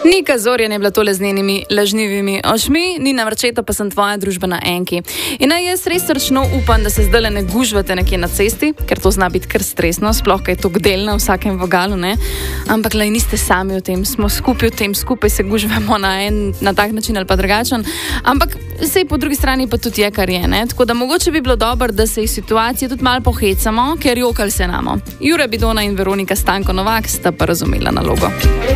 Nika Zorjan je bila tole z njenimi lažnivimi očmi, Nina Vrčeta pa sem tvoja družba na enki. In naj jaz res srčno upam, da se zdaj ne gužvate nekje na cesti, ker to zna biti kar stresno, sploh kaj je to del na vsakem vogalu, ne? Ampak lej niste sami v tem, smo skupaj v tem, skupaj se gužvamo na tak način ali pa drugačen. Ampak sej po drugi strani pa tudi je, kar je, ne? Tako da mogoče bi bilo dobro, da se iz situacije tudi malo pohecamo, ker jokali se namo. Jure Bidona in Veronika Stanko Novak sta pa razumela nalogo.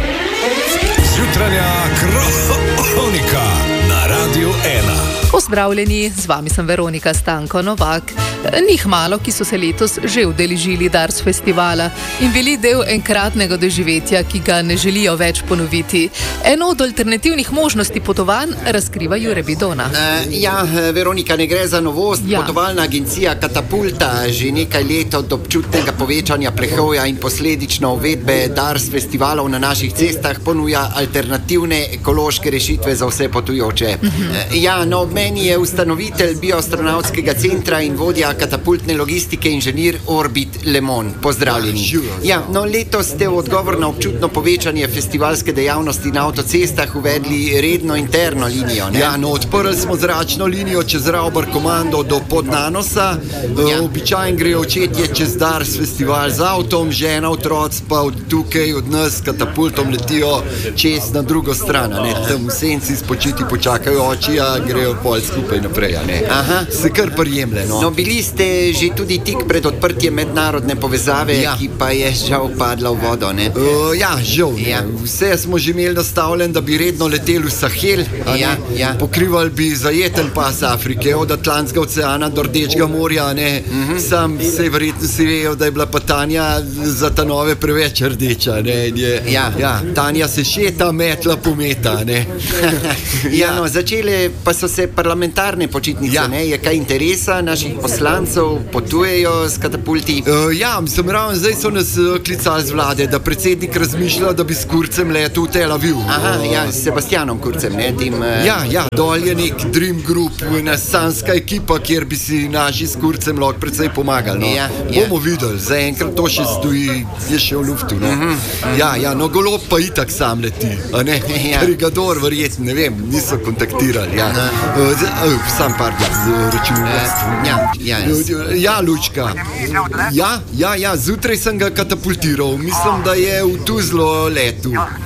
Jutranja kronika na Radiu 1. Pozdravljeni, z vami sem Veronika Stanko Novak. Njih malo, ki so se letos že udeležili Dars festivala in bili del enkratnega doživetja, ki ga ne želijo več ponoviti. Eno od alternativnih možnosti potovanj razkriva Jure Bidona. Veronika, ne gre za novost. Potovalna agencija Katapulta že nekaj let od občutnega povečanja plehovja in posledično uvedbe Dars festivalov na naših cestah ponuja alternativne ekološke rešitve za vse potujoče. Ob meni je ustanovitelj bioastronavtskega centra in vodja katapultne logistike inženir Orbit Lemon. Pozdravljeni. Letos ste v odgovor na občutno povečanje festivalske dejavnosti na avtocestah uvedli redno interno linijo. Odprli smo zračno linijo čez Rauber komando do Podnanosa. Običajno grejo očetje čez Dars festival z avtom, žena, otroci pa od tukaj od nas s katapultom letijo čez na drugo stran. Tam v senci spočiti počakajo oči, grejo pol skupaj naprej. Se kar prijemle. Bili ste že tudi tik pred odprtjem mednarodne povezave, ki pa je žal padla v vodo, ne? Žal. Vse smo že imeli nastavljen, da bi redno leteli v Sahel. Pokrivali bi zajeten pas Afrike, od Atlantskega oceana do Rdečega morja, ne? Sam se verjetno si vejo, da je bila pa Tanja za ta nove preveč rdeča, ne? Tanja se šeta, metla pometa, ne? Začele pa so se parlamentarne počitnice, ne? Je kaj interesa naših poslancev, potujejo s katapulti? Mislim, ravno zdaj so nas klicali z vlade, da predsednik razmišlja, da bi s Kurcem letel v Tel Aviv. S Sebastianom Kurcem, ne? Dol je nek Dream Group, ena sanska ekipa, kjer bi si naši s Kurcem lahko predvsej pomagali. Bomo videli, zaenkrat to še stoji, je še v luftu. Golob pa itak sam leti, a ne? Brigador verjetno, ne vem, niso kontaktirali. Sam računalstvo. Lučka. Zjutraj sem ga katapultiral. Mislim, da je v Tuzlo letu.